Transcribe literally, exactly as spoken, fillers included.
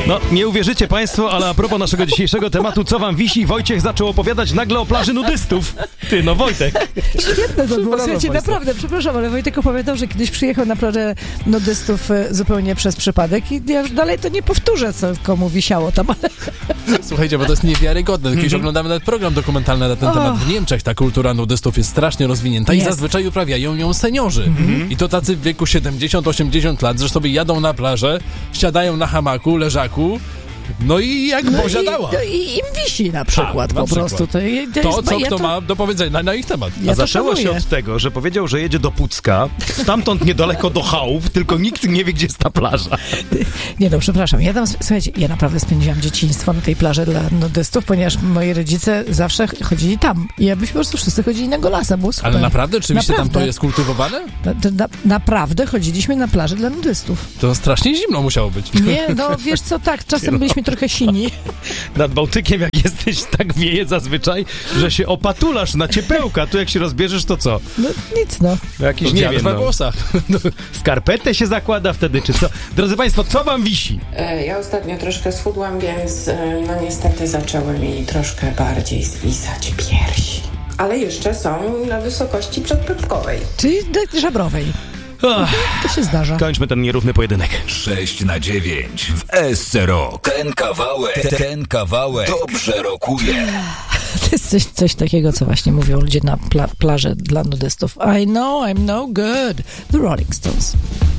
No, nie uwierzycie państwo, ale a propos naszego dzisiejszego tematu, co wam wisi, Wojciech zaczął opowiadać nagle o plaży nudystów. Ty, no Wojtek. Świetne to było. Słuchajcie, naprawdę, przepraszam, ale Wojtek opowiadał, że kiedyś przyjechał na plażę nudystów zupełnie przez przypadek i ja już dalej to nie powtórzę, co komu wisiało tam, ale... Słuchajcie, bo to jest niewiarygodne. Kiedyś Mhm. oglądamy nawet program dokumentalny na ten Oh. temat. W Niemczech ta kultura nudystów jest strasznie rozwinięta Jest. i zazwyczaj uprawiają ją seniorzy. Mhm. I to tacy w wieku siedemdziesiąt osiemdziesiąt lat, że sobie jadą na plażę, siadają na hamaku, leżaku, no i jak No Bozia i, dała. no i im wisi na przykład, na po przykład. prostu. To, to, To, jest, co ja kto to, ma do powiedzenia na ich temat. ja A to zaczęło się szanuję. od tego, że powiedział, że jedzie do Pucka, stamtąd niedaleko do chałup, tylko nikt nie wie, gdzie jest ta plaża. Nie no, przepraszam. Ja tam, słuchajcie, ja naprawdę spędziłam dzieciństwo na tej plaży dla nudystów, ponieważ moi rodzice zawsze chodzili tam. I abyśmy po prostu wszyscy chodzili na golasa, było super. Ale naprawdę? Oczywiście tam to Naprawdę. jest kultywowane? Na, to na, naprawdę chodziliśmy na plażę dla nudystów. To strasznie zimno musiało być. Nie, no wiesz co, tak, czasem byliśmy trochę sini. Nad Bałtykiem, jak jesteś, tak wieje zazwyczaj, że się opatulasz na ciepełka. Tu jak się rozbierzesz, to co? No nic, no. Jakiś, To nie wiatr wiem, we no, włosach. skarpetę się zakłada wtedy, czy co? Drodzy państwo, co wam wisi? E, Ja ostatnio troszkę schudłam, więc e, no niestety zaczęły mi troszkę bardziej zwisać piersi. Ale jeszcze są na wysokości przedpypkowej. Czyli do żabrowej. Ach, To się zdarza. kończmy ten nierówny pojedynek. sześć na dziewięć w S C Rock. Ten kawałek, ten kawałek dobrze rokuje. To jest coś, coś takiego, co właśnie mówią ludzie na pla- plaży dla nudystów. I know I'm no good. The Rolling Stones.